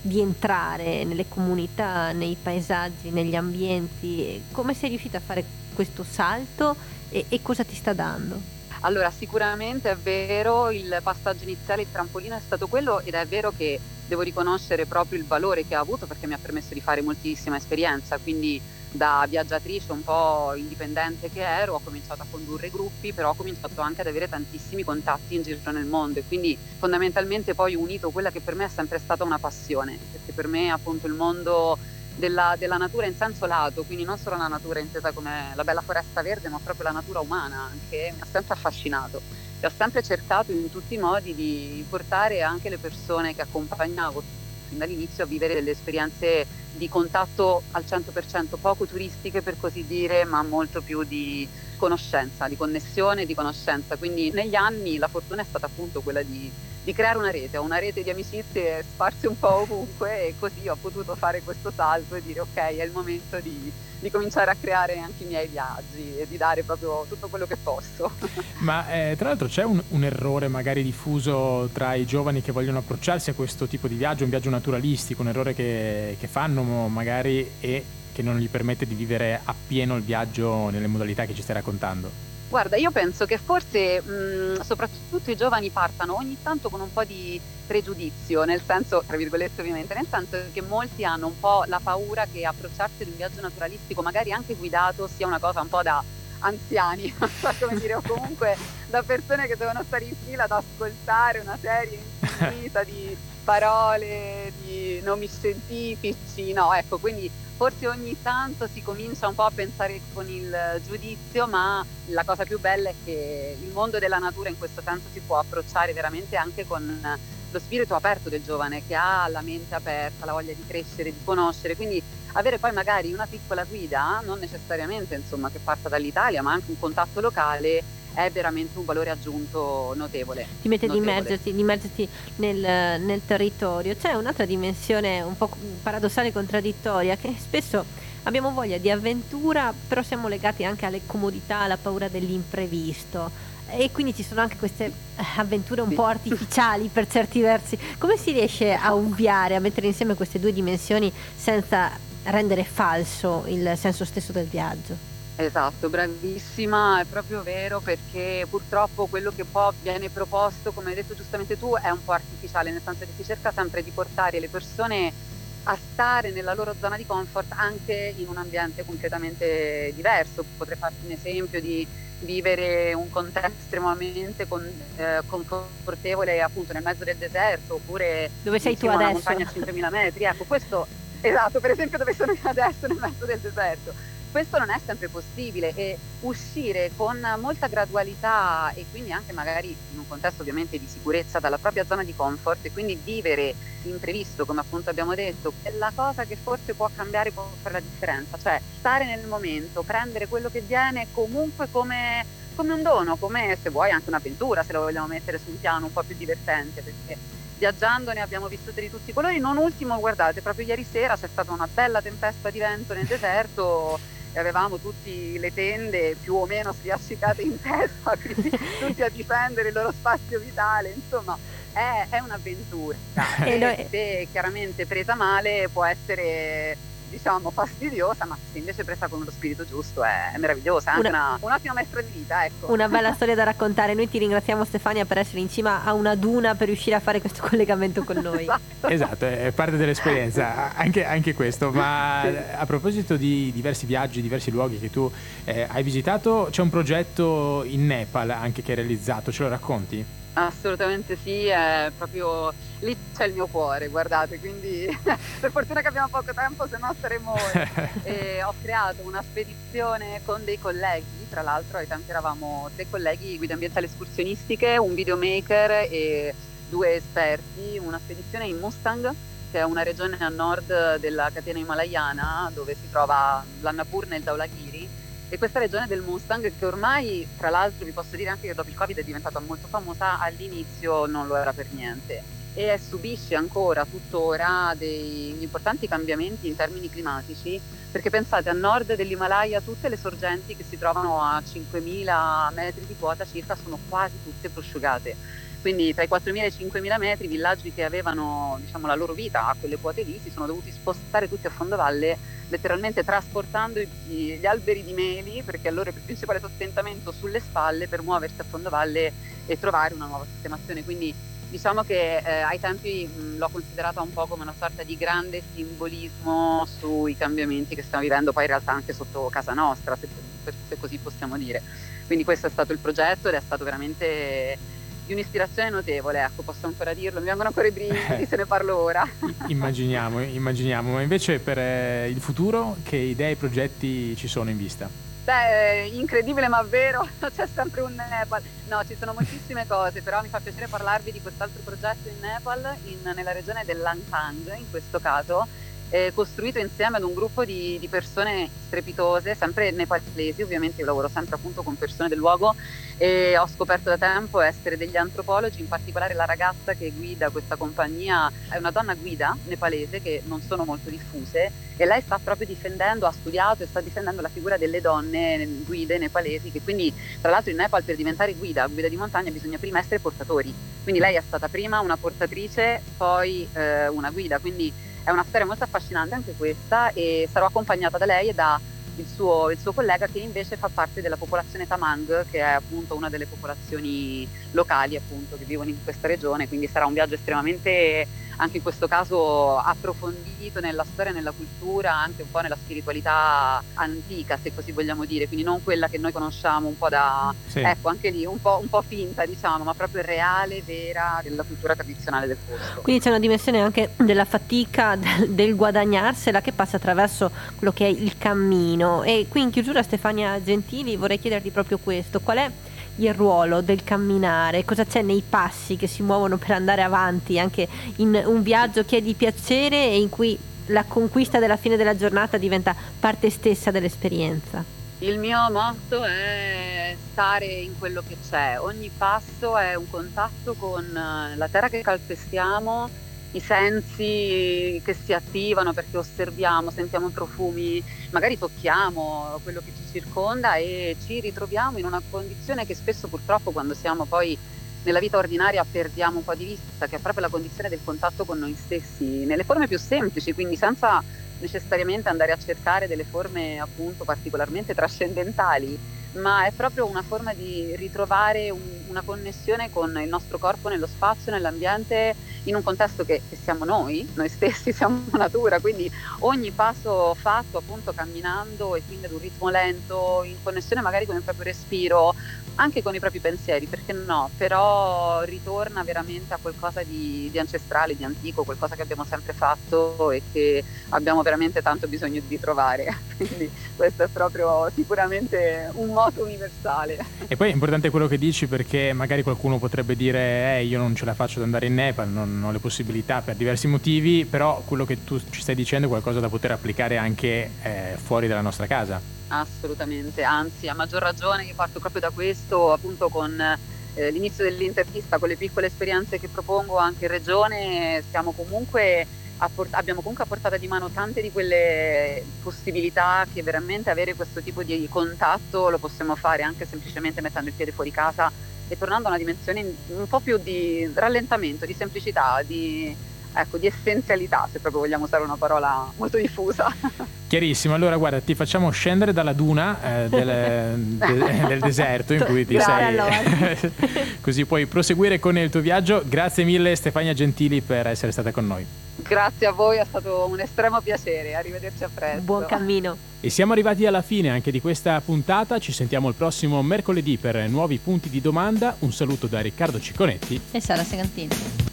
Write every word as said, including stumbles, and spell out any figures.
di entrare nelle comunità, nei paesaggi, negli ambienti. Come sei riuscita a fare questo salto e, e cosa ti sta dando? Allora, sicuramente è vero, il passaggio iniziale, il trampolino è stato quello, ed è vero che devo riconoscere proprio il valore che ha avuto, perché mi ha permesso di fare moltissima esperienza. Quindi da viaggiatrice un po' indipendente che ero, ho cominciato a condurre gruppi, però ho cominciato anche ad avere tantissimi contatti in giro nel mondo, e quindi fondamentalmente poi ho unito quella che per me è sempre stata una passione, perché per me appunto il mondo della, della natura in senso lato, quindi non solo la natura intesa come la bella foresta verde, ma proprio la natura umana anche, mi ha sempre affascinato, e ho sempre cercato in tutti i modi di portare anche le persone che accompagnavo fin dall'inizio a vivere delle esperienze di contatto al cento per cento, poco turistiche per così dire, ma molto più di conoscenza, di connessione, di conoscenza. Quindi negli anni la fortuna è stata appunto quella di, di creare una rete, una rete di amicizie sparse un po' ovunque, e così ho potuto fare questo salto e dire ok, è il momento di, di cominciare a creare anche i miei viaggi e di dare proprio tutto quello che posso. Ma eh, tra l'altro c'è un, un errore magari diffuso tra i giovani che vogliono approcciarsi a questo tipo di viaggio, un viaggio naturalistico, un errore che, che fanno magari e che non gli permette di vivere appieno il viaggio nelle modalità che ci stai raccontando? Guarda, io penso che forse mh, soprattutto i giovani partano ogni tanto con un po' di pregiudizio, nel senso, tra virgolette ovviamente, nel senso che molti hanno un po' la paura che approcciarsi ad un viaggio naturalistico, magari anche guidato, sia una cosa un po' da anziani, non so come dire, o comunque da persone che devono stare in fila ad ascoltare una serie infinita di parole, di nomi scientifici, no, ecco, quindi forse ogni tanto si comincia un po' a pensare con il giudizio, ma la cosa più bella è che il mondo della natura in questo senso si può approcciare veramente anche con lo spirito aperto del giovane, che ha la mente aperta, la voglia di crescere, di conoscere, quindi avere poi magari una piccola guida, non necessariamente insomma che parta dall'Italia, ma anche un contatto locale, è veramente un valore aggiunto notevole. Ti mette di notevole. immergerti, di immergerti nel, nel territorio. C'è un'altra dimensione un po' paradossale e contraddittoria, che spesso abbiamo voglia di avventura, però siamo legati anche alle comodità, alla paura dell'imprevisto. E quindi ci sono anche queste avventure un Sì. po' artificiali per certi versi. Come si riesce a ovviare, a mettere insieme queste due dimensioni senza rendere falso il senso stesso del viaggio? Esatto, bravissima, è proprio vero, perché purtroppo quello che poi viene proposto, come hai detto giustamente tu, è un po' artificiale, nel senso che si cerca sempre di portare le persone a stare nella loro zona di comfort anche in un ambiente completamente diverso. Potrei farti un esempio di vivere un contesto estremamente con, eh, confortevole appunto nel mezzo del deserto, oppure Dove sei in tu cima a una adesso? montagna a cinquemila metri. Ecco, questo, esatto, per esempio dove sono io adesso, nel mezzo del deserto. Questo non è sempre possibile, e uscire con molta gradualità e quindi anche magari in un contesto ovviamente di sicurezza dalla propria zona di comfort, e quindi vivere l'imprevisto, come appunto abbiamo detto, è la cosa che forse può cambiare, può fare la differenza, cioè stare nel momento, prendere quello che viene comunque come, come un dono, come se vuoi anche un'avventura, se lo vogliamo mettere su un piano un po' più divertente, perché viaggiando ne abbiamo vissute di tutti i colori. Non ultimo, guardate, proprio ieri sera c'è stata una bella tempesta di vento nel deserto e avevamo tutti le tende più o meno sfiaccicate in testa, quindi tutti a difendere il loro spazio vitale, insomma è, è un'avventura E che noi- se chiaramente presa male può essere, diciamo, fastidiosa, ma se invece presa con lo spirito giusto è, è meravigliosa, è anche Una- una, un'ottima maestra di vita, ecco. Una bella storia da raccontare. Noi ti ringraziamo, Stefania, per essere in cima a una duna per riuscire a fare questo collegamento con noi. Esatto. Esatto, è parte dell'esperienza, anche, anche questo. Ma a proposito di diversi viaggi, diversi luoghi che tu eh, hai visitato, c'è un progetto in Nepal anche che hai realizzato, ce lo racconti? Assolutamente sì, è proprio lì c'è il mio cuore, guardate, quindi per fortuna che abbiamo poco tempo, se no staremo ore. E ho creato una spedizione con dei colleghi, tra l'altro ai tempi eravamo tre colleghi, guide ambientali escursionistiche, un videomaker e due esperti, una spedizione in Mustang, che è una regione a nord della catena himalayana dove si trova l'Annapurna e il Dhaulagiri. E questa regione del Mustang, che ormai, tra l'altro, vi posso dire anche che dopo il Covid è diventata molto famosa, all'inizio non lo era per niente, e subisce ancora tuttora degli importanti cambiamenti in termini climatici, perché pensate, a nord dell'Himalaya tutte le sorgenti che si trovano a cinquemila metri di quota circa sono quasi tutte prosciugate. Quindi tra i quattromila e i cinquemila metri, villaggi che avevano, diciamo, la loro vita a quelle quote lì si sono dovuti spostare tutti a fondavalle, letteralmente trasportando i, gli alberi di meli, perché il loro principale sostentamento sulle spalle, per muoversi a fondavalle e trovare una nuova sistemazione. Quindi diciamo che eh, ai tempi mh, l'ho considerata un po' come una sorta di grande simbolismo sui cambiamenti che stiamo vivendo poi in realtà anche sotto casa nostra, se, se così possiamo dire. Quindi questo è stato il progetto ed è stato veramente di un'ispirazione notevole, ecco, posso ancora dirlo, mi vengono ancora i brividi se ne parlo ora. Immaginiamo, immaginiamo, ma invece per eh, il futuro che idee e progetti ci sono in vista? Beh, incredibile ma vero, c'è sempre un Nepal. No, ci sono moltissime cose, però mi fa piacere parlarvi di quest'altro progetto in Nepal, in, nella regione del Langtang, in questo caso, eh, costruito insieme ad un gruppo di, di persone strepitose, sempre nepalesi, ovviamente io lavoro sempre appunto con persone del luogo e ho scoperto da tempo essere degli antropologi, in particolare la ragazza che guida questa compagnia è una donna guida nepalese che non sono molto diffuse e lei sta proprio difendendo, ha studiato e sta difendendo la figura delle donne guide nepalesi, che quindi tra l'altro in Nepal per diventare guida, guida di montagna bisogna prima essere portatori, quindi lei è stata prima una portatrice, poi eh, una guida, quindi è una storia molto affascinante anche questa e sarò accompagnata da lei e da il suo, il suo collega che invece fa parte della popolazione Tamang, che è appunto una delle popolazioni locali appunto che vivono in questa regione, quindi sarà un viaggio estremamente anche in questo caso approfondito nella storia, nella cultura, anche un po' nella spiritualità antica, se così vogliamo dire, quindi non quella che noi conosciamo un po' da, sì. ecco anche lì, un po', un po' finta diciamo, ma proprio reale, vera, della cultura tradizionale del posto. Quindi c'è una dimensione anche della fatica, del, del guadagnarsela che passa attraverso quello che è il cammino. E qui in chiusura, Stefania Gentili, vorrei chiederti proprio questo: qual è il ruolo del camminare, cosa c'è nei passi che si muovono per andare avanti anche in un viaggio che è di piacere e in cui la conquista della fine della giornata diventa parte stessa dell'esperienza? Il mio motto è stare in quello che c'è, ogni passo è un contatto con la terra che calpestiamo, i sensi che si attivano perché osserviamo, sentiamo profumi, magari tocchiamo quello che ci circonda e ci ritroviamo in una condizione che spesso purtroppo quando siamo poi nella vita ordinaria perdiamo un po' di vista, che è proprio la condizione del contatto con noi stessi, nelle forme più semplici, quindi senza necessariamente andare a cercare delle forme appunto particolarmente trascendentali, ma è proprio una forma di ritrovare un, una connessione con il nostro corpo nello spazio, nell'ambiente, in un contesto che, che siamo noi, noi stessi siamo natura, quindi ogni passo fatto appunto camminando e quindi ad un ritmo lento, in connessione magari con il proprio respiro, anche con i propri pensieri, perché no, però ritorna veramente a qualcosa di, di ancestrale, di antico, qualcosa che abbiamo sempre fatto e che abbiamo veramente tanto bisogno di ritrovare, quindi questo è proprio sicuramente un motto universale. E poi è importante quello che dici, perché magari qualcuno potrebbe dire eh, io non ce la faccio ad andare in Nepal, non ho le possibilità per diversi motivi, però quello che tu ci stai dicendo è qualcosa da poter applicare anche eh, fuori dalla nostra casa. Assolutamente, anzi a maggior ragione io parto proprio da questo, appunto con eh, l'inizio dell'intervista, con le piccole esperienze che propongo anche in regione, stiamo comunque a port- abbiamo comunque a portata di mano tante di quelle possibilità che veramente avere questo tipo di contatto lo possiamo fare anche semplicemente mettendo il piede fuori casa e tornando a una dimensione un po' più di rallentamento, di semplicità, di, ecco, di essenzialità, se proprio vogliamo usare una parola molto diffusa. Chiarissimo, allora guarda, ti facciamo scendere dalla duna eh, del, de, del deserto in cui ti Grazie sei così puoi proseguire con il tuo viaggio. Grazie mille Stefania Gentili per essere stata con noi. Grazie a voi, è stato un estremo piacere, arrivederci a presto. Buon cammino. E siamo arrivati alla fine anche di questa puntata, ci sentiamo il prossimo mercoledì per nuovi punti di domanda. Un saluto da Riccardo Cicconetti e Sara Segantini.